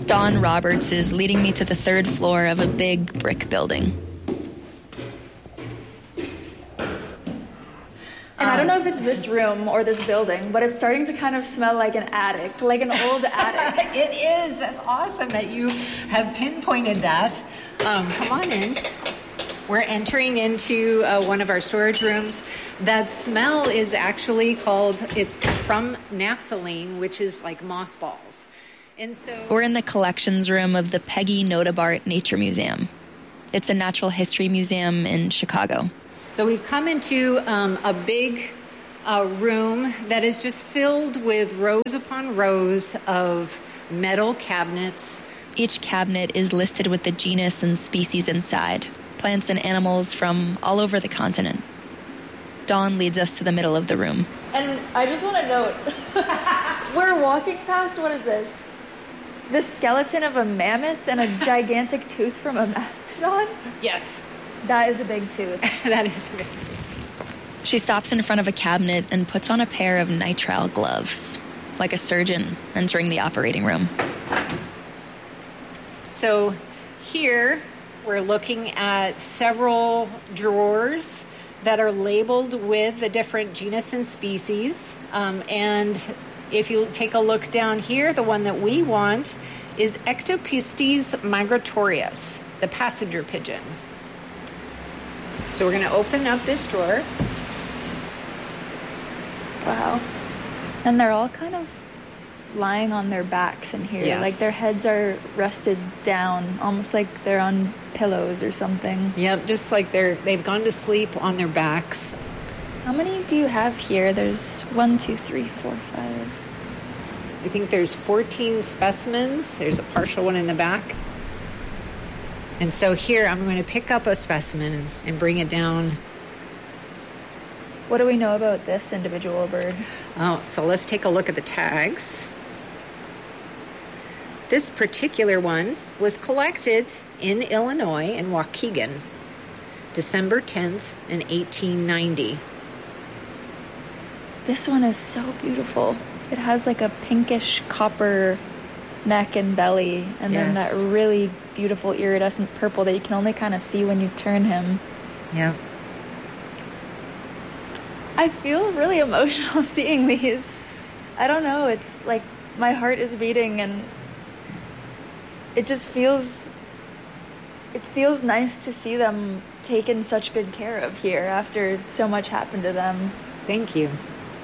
Dawn Roberts is leading me to the third floor of a big brick building. And I don't know if it's this room or this building, but it's starting to kind of smell like an attic, like an old attic. It is. That's awesome that you have pinpointed that. Come on in. We're entering into one of our storage rooms. That smell is actually it's from naphthalene, which is like mothballs. And so we're in the collections room of the Peggy Notebart Nature Museum. It's a natural history museum in Chicago. So we've come into a big room that is just filled with rows upon rows of metal cabinets. Each cabinet is listed with the genus and species inside, plants and animals from all over the continent. Dawn leads us to the middle of the room. And I just want to note, we're walking past, what is this? The skeleton of a mammoth and a gigantic tooth from a mastodon? Yes. That is a big tooth. That is a big tooth. She stops in front of a cabinet and puts on a pair of nitrile gloves, like a surgeon entering the operating room. So here we're looking at several drawers that are labeled with the different genus and species. And if you take a look down here, the one that we want is Ectopistes migratorius, the passenger pigeon. So we're going to open up this drawer. Wow. And they're all kind of lying on their backs in here. Yes. Like their heads are rested down, almost like they're on pillows or something. Yep, just like they've gone to sleep on their backs. How many do you have here? There's 1, 2, 3, 4, 5. I think there's 14 specimens. There's a partial one in the back. And so here I'm going to pick up a specimen and bring it down. What do we know about this individual bird? Oh, so let's take a look at the tags. This particular one was collected in Illinois in Waukegan, December 10th in 1890. This one is so beautiful. It has like a pinkish copper neck and belly, and then that really beautiful iridescent purple that you can only kind of see when you turn him. Yep. I feel really emotional seeing these. I don't know, it's like my heart is beating, and it just feels nice to see them taken such good care of here after so much happened to them. Thank you.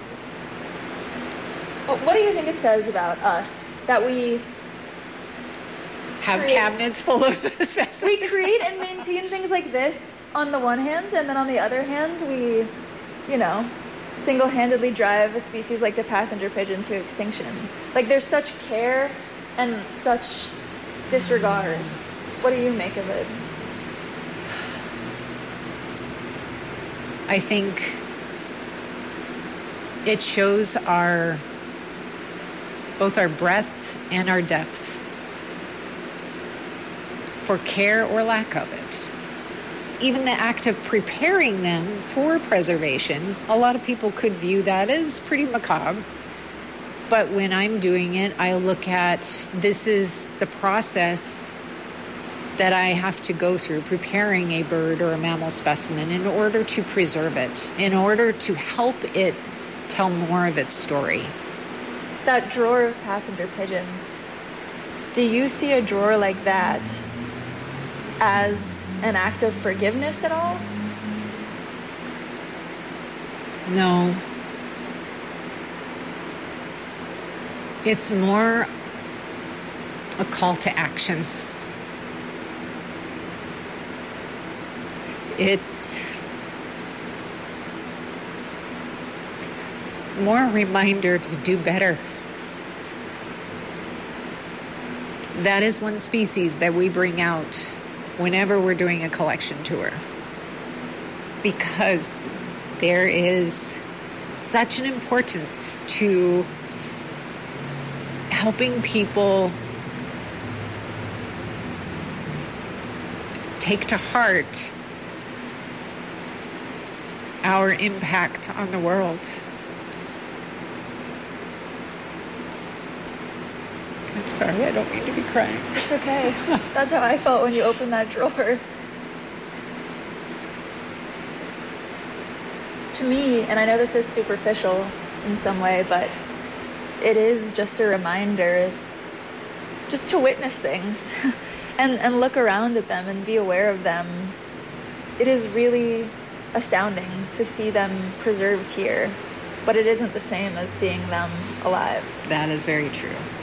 What do you think it says about us that we have cabinets full of specimens? We create and maintain things like this on the one hand, and then on the other hand, we, single-handedly drive a species like the passenger pigeon to extinction. Like, there's such care and such disregard. What do you make of it? I think it shows both our breadth and our depth for care or lack of it. Even the act of preparing them for preservation, a lot of people could view that as pretty macabre. But when I'm doing it, I look at this is the process that I have to go through preparing a bird or a mammal specimen in order to preserve it, in order to help it tell more of its story. That drawer of passenger pigeons, do you see a drawer like that as an act of forgiveness at all? No. It's more a call to action. It's more a reminder to do better. That is one species that we bring out whenever we're doing a collection tour, because there is such an importance to helping people take to heart our impact on the world. Oops. sorry. I don't mean to be crying. It's okay. That's how I felt when you opened that drawer. To me, and I know this is superficial in some way, but it is just a reminder just to witness things and look around at them and be aware of them. It is really astounding to see them preserved here, but it isn't the same as seeing them alive. That is very true.